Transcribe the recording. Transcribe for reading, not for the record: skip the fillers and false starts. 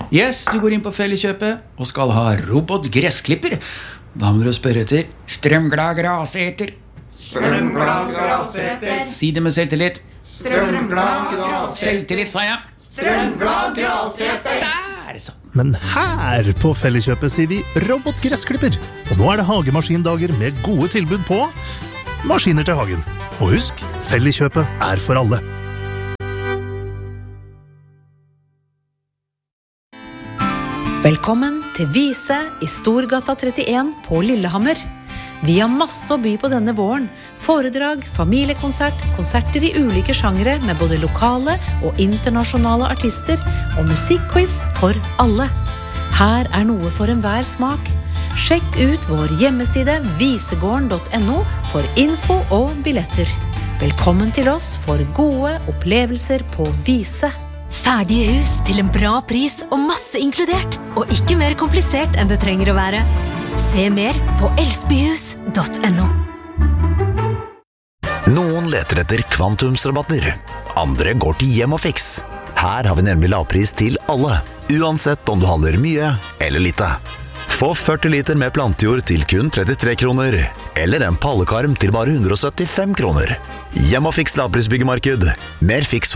Yes, du går inn på Felleskjøpet og skal ha robotgressklipper. Da må du spørre etter strømglad graseter. Strømglad graseter. Si det med selvtillit. Strømglad graseter. Selvtillit, sa jeg. Strømglad graseter. Der, så. Men her på Felleskjøpet sier vi robotgressklipper. Og nå er det hagemaskindager med gode tilbud på maskiner til hagen. Og husk, Felleskjøpet er for alle. Velkommen til Vise i Storgata 31 på Lillehammer. Vi har masse å by på denne våren. Foredrag, familiekonsert, konserter i ulike sjangere med både lokale og internasjonale artister og musikkquiz for alle. Her er noe for enhver smak. Sjekk ut vår hjemmeside visegården.no for info og billetter. Velkommen til oss for gode opplevelser på Vise. Ferdige hus til en bra pris og masse inkludert, og ikke mer komplisert enn det trenger å være. Se mer på elsbyhus.no. Noen leter etter kvantumsrabatter, andre går til Hjem og Fix. Her har vi nemlig lavpris til alle, uansett om du handler mye eller lite. Få 40 liter med plantejord til kun 33 kroner, eller en pallekarm til bare 175 kroner. Hjem og Fix lavprisbyggemarked. Mer fiks for